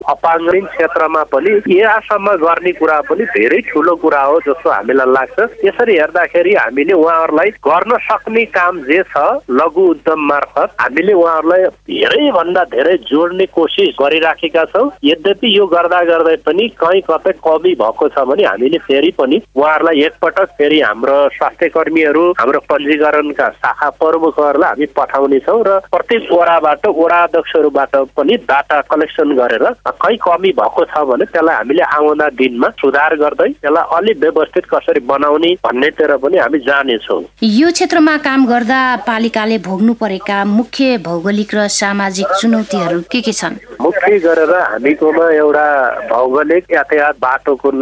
अपाङ्गहीन क्षेत्रमा पनि यहाँसम्म गर्ने कुरा पनि धेरै ठुलो कुरा हो जस्तो हामीलाई लाग्छ। यसरी हेर्दाखेरि हामीले उहाँहरूलाई गर्न सक्ने काम जे छ लघु उद्यम मार्फत हामीले उहाँहरूलाई धेरै भन्दा धेरै जोड्ने कोसिस गरिराखेका छौँ। यद्यपि यो गर्दा गर्दै पनि कहीँ कतै कमी भएको छ भने हामीले फेरि पनि उहाँहरूलाई एकपटक फेरि हाम्रो स्वास्थ्य कर्मीहरू हाम्रो पञ्जीकरणका शाखा प्रमुखहरूलाई हामी पठाउने छौँ र प्रत्येक वडाबाट वडा अध्यक्षहरूबाट पनि डाटा कलेक्सन गरेर कहीँ कमी भएको छ भने त्यसलाई हामीले आउँदा दिनमा सुधार गर्दै त्यसलाई अलिक व्यवस्थित कसरी बनाउने भन्नेतिर पनि हामी जानेछौँ। यो क्षेत्रमा काम गर्दा पालिकाले भोग्नु परेका मुख्य भौगोलिक र सामाजिक चुनौतीहरू के छन्? मुख्य गरेर हामीकोमा एउटा भौगोलिक यातायात बाटोको